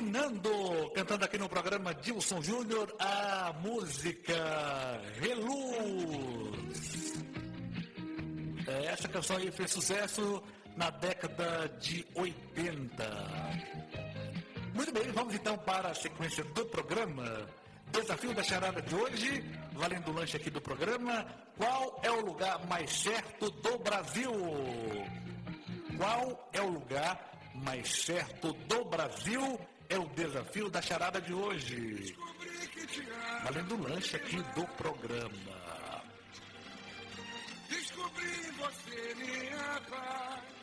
Dominando, cantando aqui no programa Dilson Júnior, a música Reluz. Essa canção aí fez sucesso na década de 80. Muito bem, vamos então para a sequência do programa. Desafio da charada de hoje, valendo o lanche aqui do programa. Qual é o lugar mais certo do Brasil? Qual é o lugar mais certo do Brasil? É o desafio da charada de hoje. Valendo o lanche aqui do programa. Descobri você, minha paz.